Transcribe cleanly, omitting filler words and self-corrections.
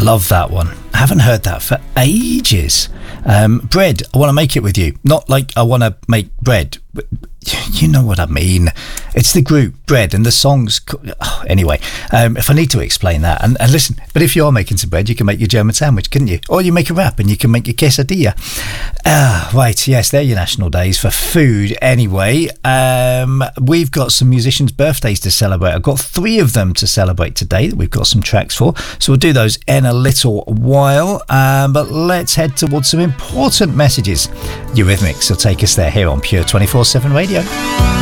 Love that one. I haven't heard that for ages. Bread, I want to make it with you. Not like I want to make bread. But you know what I mean. It's the group Bread and the songs. Anyway, if I need to explain that. And listen, but if you are making some bread, you can make your German sandwich, couldn't you? Or you make a wrap and you can make your quesadilla. Right, yes, they're your national days for food anyway. We've got some musicians' birthdays to celebrate. I've got 3 of them to celebrate today that we've got some tracks for. So we'll do those in a little while. But let's head towards some important messages. Eurythmics will take us there here on Pure 24/7 Radio.